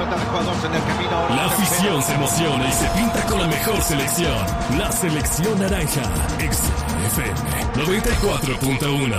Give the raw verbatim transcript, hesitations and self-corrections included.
pelota de jugadores en el camino. Ahora La afición se emociona y se pinta con la mejor selección. La selección naranja. X F M noventa y cuatro punto uno.